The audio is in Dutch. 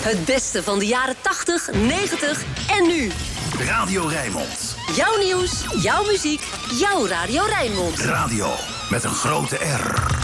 Het beste van de jaren 80, 90 en nu. Radio Rijnmond. Jouw nieuws, jouw muziek, jouw Radio Rijnmond. Radio met een grote R.